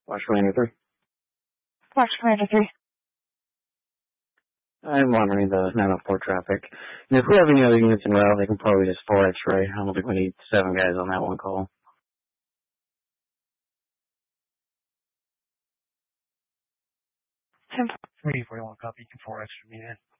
Watch Commander 3. Watch Commander 3. I'm monitoring the 904 traffic. And if we have any other units in route, they can probably just 4 X-ray. I don't think we need 7 guys on that one call. 10-3, 41 copy, you can 4 extra me in.